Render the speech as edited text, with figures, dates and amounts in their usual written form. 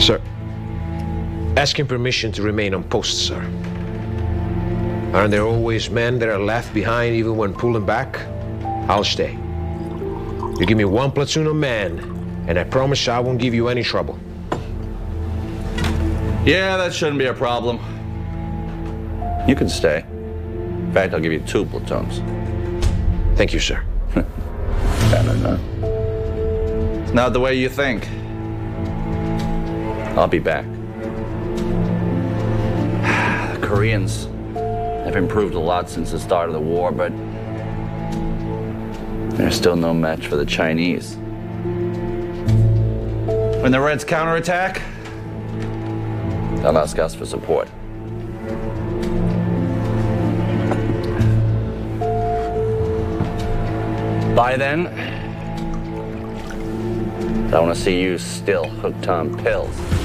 Sir, asking permission to remain on post, sir. Aren't there always men that are left behind even when pulling back? I'll stay. You give me one platoon of men, and I promise I won't give you any trouble. Yeah, that shouldn't be a problem. You can stay. In fact, I'll give you 2 platoons. Thank you, sir. No. It's not the way you think. I'll be back. The Koreans have improved a lot since the start of the war, but they're still no match for the Chinese. When the Reds counterattack, they'll ask us for support. By then, I want to see you still hooked on pills.